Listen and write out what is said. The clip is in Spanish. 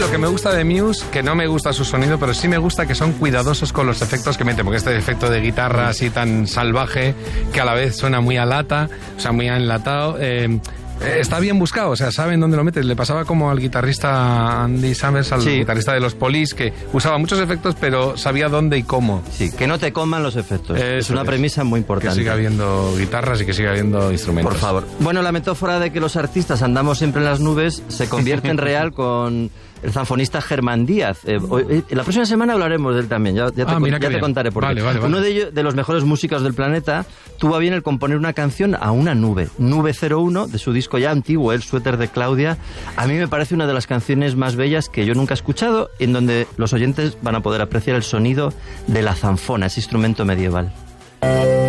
lo que me gusta de Muse, que no me gusta su sonido, pero sí me gusta que son cuidadosos con los efectos que meten, porque este efecto de guitarra así tan salvaje, que a la vez suena muy a lata, o sea, muy enlatado, está bien buscado, o sea, saben dónde lo metes. Le pasaba como al guitarrista Andy Summers, al guitarrista de los Police, que usaba muchos efectos, pero sabía dónde y cómo. Sí, que no te coman los efectos. Es una premisa muy importante. Que siga habiendo guitarras y que siga habiendo instrumentos. Por favor. Bueno, la metáfora de que los artistas andamos siempre en las nubes se convierte en real con el zanfonista Germán Díaz. La próxima semana hablaremos de él también, ya te contaré por qué. Vale. Uno de los mejores músicos del planeta tuvo a bien el componer una canción a una nube, Nube 01, de su disco ya antiguo, El suéter de Claudia. A mí me parece una de las canciones más bellas que yo nunca he escuchado, en donde los oyentes van a poder apreciar el sonido de la zanfona, ese instrumento medieval.